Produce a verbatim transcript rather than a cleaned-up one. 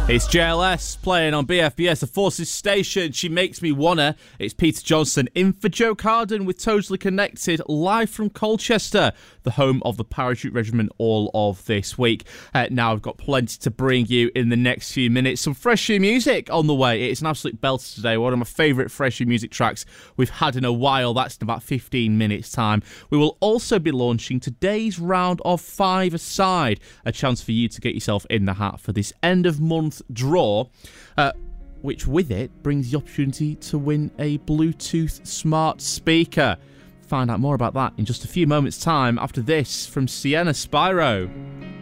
It's J L S playing on B F B S, the Forces Station. She Makes Me Wanna. It's Peter Johnson in for Joe Carden with Totally Connected, live from Colchester, the home of the Parachute Regiment, all of this week. Uh, now I've got plenty to bring you in the next few minutes. Some fresh new music on the way. It's an absolute belter today. One of my favourite fresh new music tracks we've had in a while. That's in about fifteen minutes' time. We will also be launching today's round of Five Aside, a chance for you to get yourself in the hat for this end of month draw, uh, which with it brings the opportunity to win a Bluetooth smart speaker. Find out more about that in just a few moments' time after this from Sienna Spyro.